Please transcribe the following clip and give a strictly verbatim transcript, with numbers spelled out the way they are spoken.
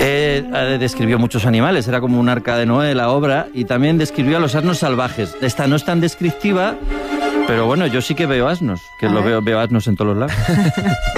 Eh, eh, describió muchos animales, era como un arca de Noé la obra, y también describió a los asnos salvajes. Esta no es tan descriptiva, pero bueno, yo sí que veo asnos, que lo veo, veo asnos en todos los lados.